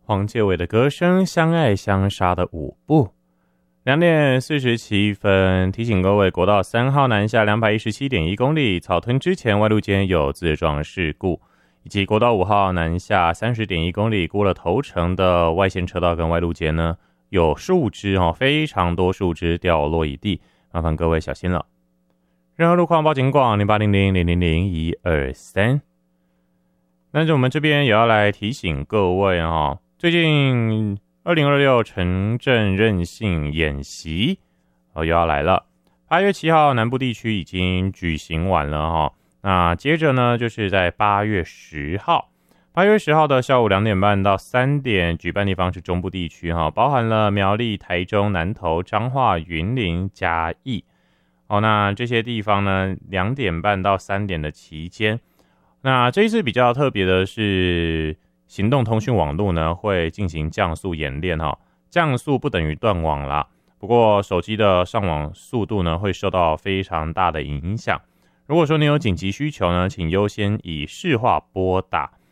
黄介伟的歌声，相爱相杀的舞步。2点47分，提醒各位，国道3号南下217.1公里，草屯之前外路间有自撞事故，以及国道5号南下30.1公里，过了头城的外线车道跟外路间呢，有树枝非常多树枝掉落一地，麻烦各位小心了。任何路况报警广0800000123。但是我们这边也要来提醒各位最近2026城镇韧性演习又要来了。8月7号南部地区已经举行完了那接着呢就是在8月10号的下午2点半到3点举办地方是中部地区包含了苗栗、台中、南投、彰化、云林、嘉义那这些地方呢2点半到3点的期间，那这一次比较特别的是行动通讯网络呢会进行降速演练降速不等于断网啦，不过手机的上网速度呢会受到非常大的影响。如果说你有紧急需求呢，请优先以市话拨打